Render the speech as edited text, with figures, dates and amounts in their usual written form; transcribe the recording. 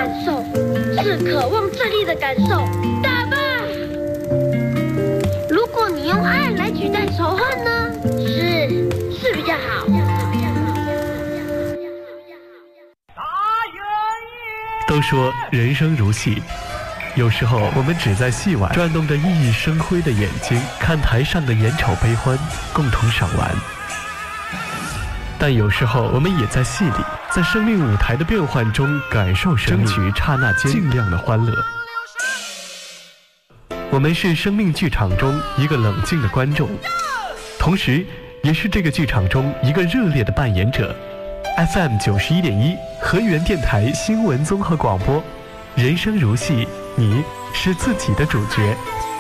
感受，是渴望胜利的感受。打吧！如果你用爱来取代仇恨呢？是比较好。 都说人生如戏，有时候我们只在戏外转动着熠熠生辉的眼睛，看台上的眼丑悲欢，共同赏玩。但有时候我们也在戏里，在生命舞台的变幻中感受生命，争取刹那间尽量的欢乐。我们是生命剧场中一个冷静的观众，同时也是这个剧场中一个热烈的扮演者。FM 91.1河源电台新闻综合广播，人生如戏，你是自己的主角。